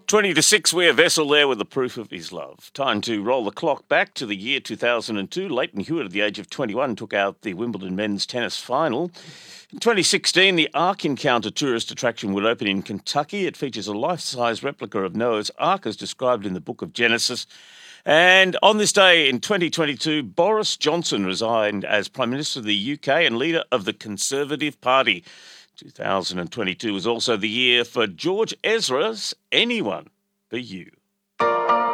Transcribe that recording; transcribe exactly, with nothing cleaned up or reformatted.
twenty to six, we're Vessel there with the proof of his love. Time to roll the clock back to the year two thousand two. Leighton Hewitt, at the age of twenty-one, took out the Wimbledon men's tennis final. In twenty sixteen, the Ark Encounter tourist attraction would open in Kentucky. It features a life-size replica of Noah's Ark as described in the book of Genesis. And on this day in twenty twenty-two, Boris Johnson resigned as Prime Minister of the U K and leader of the Conservative Party. two thousand twenty-two was also the year for George Ezra's Anyone But You.